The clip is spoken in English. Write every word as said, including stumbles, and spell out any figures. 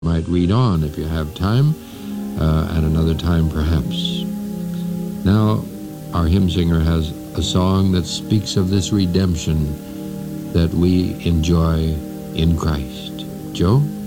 might read on if you have time, uh, at another time perhaps. Now, our hymn singer has a song that speaks of this redemption that we enjoy in Christ. Joe?